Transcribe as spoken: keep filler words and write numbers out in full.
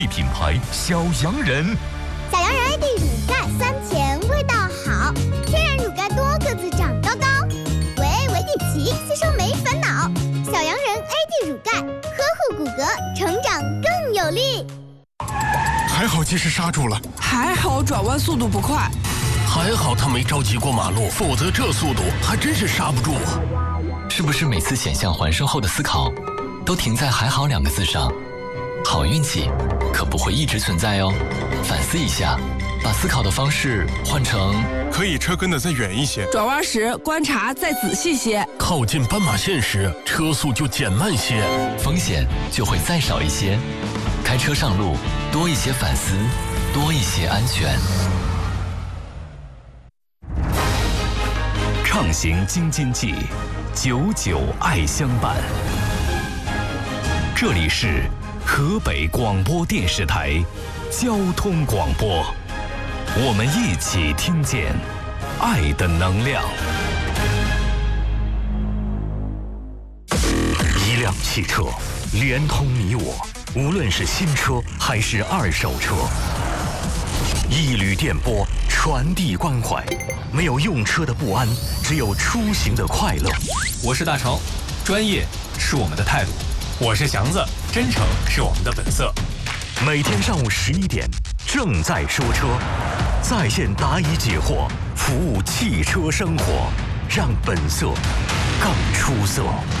品牌小洋人。 小洋人 A D 乳盖酸甜，味道好，天然乳盖多个子长高高，维 A 维 D 奇吸收没烦恼。小洋人 A D 乳盖呵护骨骼，成长更有力。 还好及时刹住了， 还好转弯速度不快， 还好他没着急过马路，否则这速度还真是刹不住啊！ 是不是每次险象环生后的思考，都停在“还好”两个字上？好运气可不会一直存在哦，反思一下，把思考的方式换成可以车跟得再远一些， 转弯时观察再仔细些， 靠近斑马线时车速就减慢些， 风险就会再少一些。开车上路，多一些反思，多一些安全。 畅行京津冀，久久爱相伴。这里是河北广播电视台交通广播，我们一起听见爱的能量。一辆汽车连通你我，无论是新车还是二手车。一缕电波传递关怀，没有用车的不安，只有出行的快乐。 我是大成，专业是我们的态度；我是祥子，真诚是我们的本色。 每天上午十一点，正在说车，在线答疑解惑，服务汽车生活，让本色更出色。